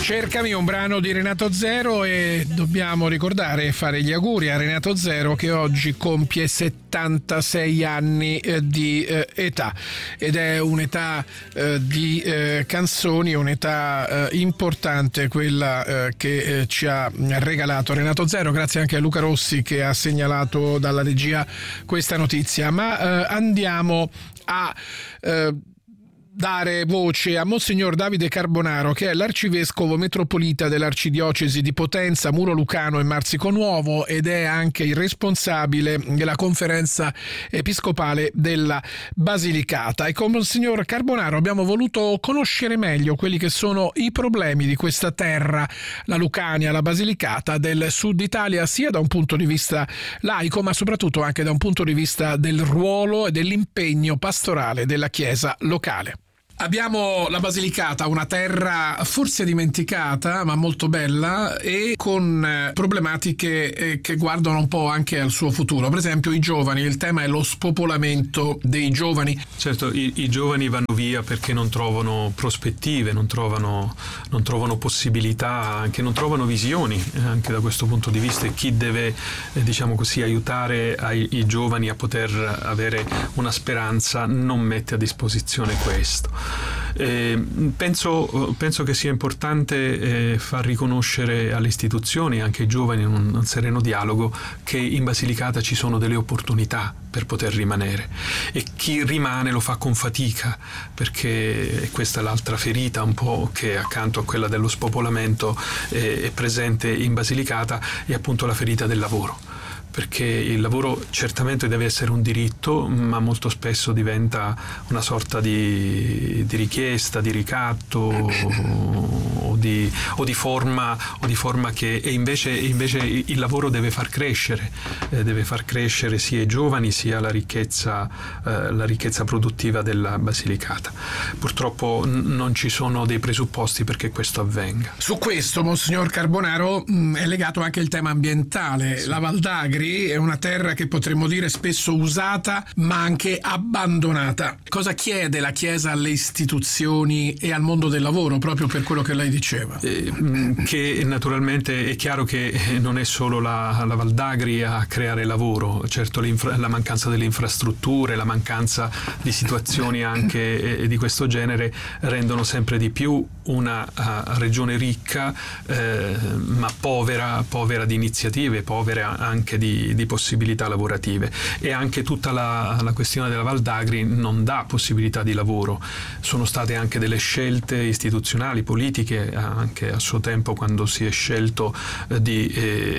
Cercami, un brano di Renato Zero, e dobbiamo ricordare e fare gli auguri a Renato Zero, che oggi compie 76 anni di età, ed è un'età di canzoni, un'età importante quella che ci ha regalato Renato Zero. Grazie anche a Luca Rossi che ha segnalato dalla regia questa notizia. Ma andiamo a dare voce a Monsignor Davide Carbonaro, che è l'arcivescovo metropolita dell'arcidiocesi di Potenza, Muro Lucano e Marsico Nuovo, ed è anche il responsabile della conferenza episcopale della Basilicata. E con Monsignor Carbonaro abbiamo voluto conoscere meglio quelli che sono i problemi di questa terra, la Lucania, la Basilicata, del Sud Italia, sia da un punto di vista laico, ma soprattutto anche da un punto di vista del ruolo e dell'impegno pastorale della Chiesa locale. Abbiamo la Basilicata, una terra forse dimenticata ma molto bella, e con problematiche che guardano un po' anche al suo futuro. Per esempio i giovani, il tema è lo spopolamento dei giovani. Certo, i giovani vanno via perché non trovano prospettive, non trovano possibilità, anche non trovano visioni anche da questo punto di vista, e chi deve diciamo così aiutare i giovani a poter avere una speranza non mette a disposizione questo. Penso che sia importante far riconoscere alle istituzioni, anche ai giovani, in un sereno dialogo, che in Basilicata ci sono delle opportunità per poter rimanere, e chi rimane lo fa con fatica, perché questa è l'altra ferita un po' che accanto a quella dello spopolamento è presente in Basilicata, è appunto la ferita del lavoro. Perché il lavoro certamente deve essere un diritto, ma molto spesso diventa una sorta di richiesta, di ricatto o di forma che e invece il lavoro deve far crescere sia i giovani sia la ricchezza produttiva della Basilicata. Purtroppo non ci sono dei presupposti perché questo avvenga. Su questo, Monsignor Carbonaro, è legato anche il tema ambientale. Sì. La Val d'Agri è una terra che potremmo dire spesso usata ma anche abbandonata. Cosa chiede la Chiesa alle istituzioni e al mondo del lavoro, proprio per quello che lei diceva? Che naturalmente è chiaro che non è solo la Val d'Agri a creare lavoro. Certo, la mancanza delle infrastrutture, la mancanza di situazioni anche di questo genere rendono sempre di più una regione ricca ma povera di iniziative, povera anche di possibilità lavorative, e anche tutta la questione della Val d'Agri non dà possibilità di lavoro. Sono state anche delle scelte istituzionali, politiche, anche a suo tempo, quando si è scelto di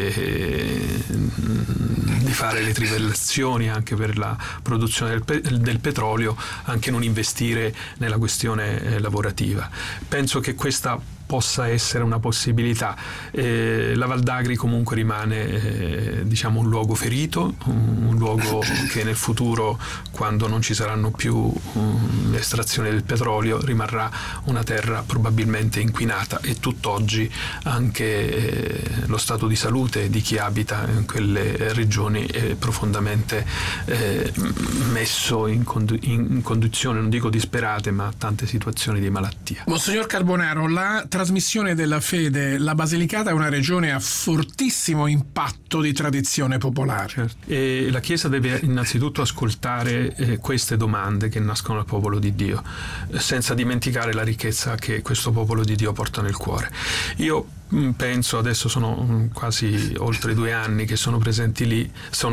fare le trivellazioni anche per la produzione del petrolio, anche non investire nella questione lavorativa. Penso che questa possa essere una possibilità. La Val d'Agri comunque rimane diciamo un luogo ferito, un luogo che nel futuro, quando non ci saranno più l'estrazione del petrolio, rimarrà una terra probabilmente inquinata, e tutt'oggi anche lo stato di salute di chi abita in quelle regioni è profondamente messo in condizioni, non dico disperate, ma tante situazioni di malattia. Monsignor Carbonaro, la trasmissione della fede, la Basilicata è una regione a fortissimo impatto di tradizione popolare. Certo. E la Chiesa deve innanzitutto ascoltare queste domande che nascono dal popolo di Dio, senza dimenticare la ricchezza che questo popolo di Dio porta nel cuore. Io penso, adesso sono quasi oltre 2 anni che sono presente lì,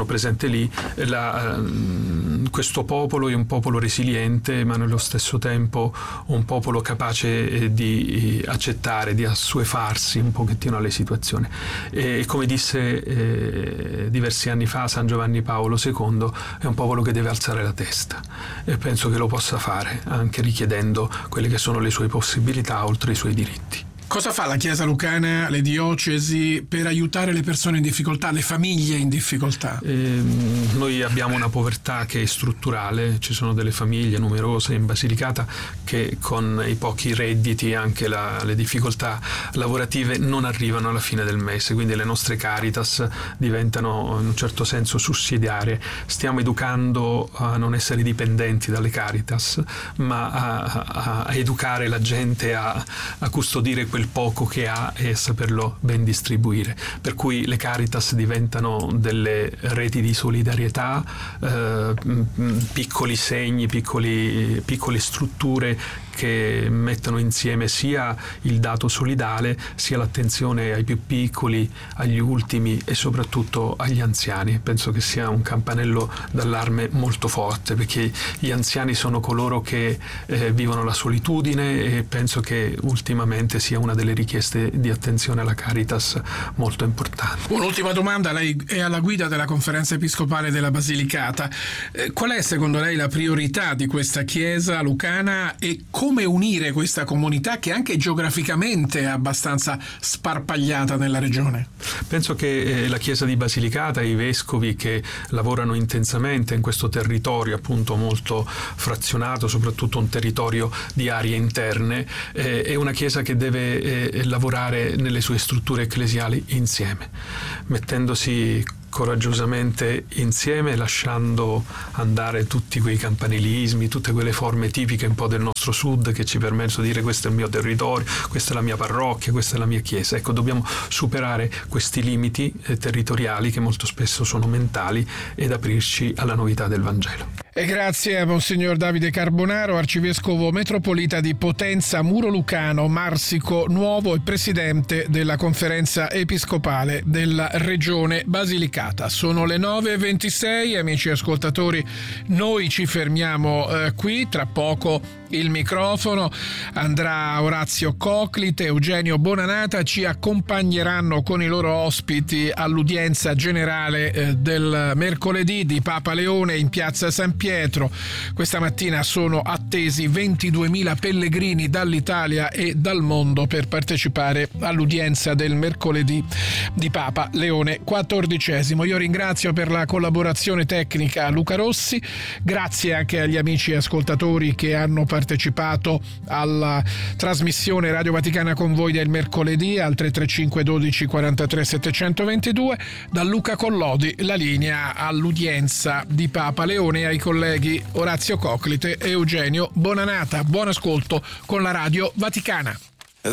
questo popolo è un popolo resiliente, ma nello stesso tempo un popolo capace di accettare, di assuefarsi un pochettino alle situazioni. E come disse diversi anni fa San Giovanni Paolo II, è un popolo che deve alzare la testa, e penso che lo possa fare anche richiedendo quelle che sono le sue possibilità oltre i suoi diritti. Cosa fa la Chiesa lucana, le diocesi, per aiutare le persone in difficoltà, le famiglie in difficoltà? Noi abbiamo una povertà che è strutturale, ci sono delle famiglie numerose in Basilicata che con i pochi redditi, anche le difficoltà lavorative, non arrivano alla fine del mese, quindi le nostre Caritas diventano in un certo senso sussidiarie. Stiamo educando a non essere dipendenti dalle Caritas, ma a educare la gente a custodire quel quel poco che ha e saperlo ben distribuire. Per cui le Caritas diventano delle reti di solidarietà, piccoli segni, piccole strutture che mettono insieme sia il dato solidale sia l'attenzione ai più piccoli, agli ultimi e soprattutto agli anziani. Penso che sia un campanello d'allarme molto forte, perché gli anziani sono coloro che vivono la solitudine, e penso che ultimamente sia una delle richieste di attenzione alla Caritas molto importante. Un'ultima domanda: lei è alla guida della Conferenza Episcopale della Basilicata. Qual è secondo lei la priorità di questa chiesa lucana e come unire questa comunità che anche geograficamente è abbastanza sparpagliata nella regione? Penso che la chiesa di Basilicata e i vescovi che lavorano intensamente in questo territorio appunto molto frazionato, soprattutto un territorio di aree interne, è una chiesa che deve lavorare nelle sue strutture ecclesiali insieme, mettendosi coraggiosamente insieme, lasciando andare tutti quei campanilismi, tutte quelle forme tipiche un po' del nostro sud che ci permettono di dire: questo è il mio territorio, questa è la mia parrocchia, questa è la mia chiesa. Ecco, dobbiamo superare questi limiti territoriali che molto spesso sono mentali ed aprirci alla novità del Vangelo. E grazie a Monsignor Davide Carbonaro, arcivescovo metropolita di Potenza, Muro Lucano, Marsico Nuovo e presidente della Conferenza Episcopale della Regione Basilicata. Sono le 9:26, amici ascoltatori, noi ci fermiamo qui. Tra poco il microfono andrà a Orazio Coclite, Eugenio Bonanata, ci accompagneranno con i loro ospiti all'udienza generale del mercoledì di Papa Leone in piazza San Pietro. Questa mattina sono attesi 22.000 pellegrini dall'Italia e dal mondo per partecipare all'udienza del mercoledì di Papa Leone XIV. Io ringrazio per la collaborazione tecnica Luca Rossi, grazie anche agli amici ascoltatori che hanno partecipato alla trasmissione Radio Vaticana con voi del mercoledì al 335 12 43 722. Da Luca Collodi la linea all'udienza di Papa Leone e ai colleghi Orazio Coclite e Eugenio Bonanata. Buon ascolto con la Radio Vaticana.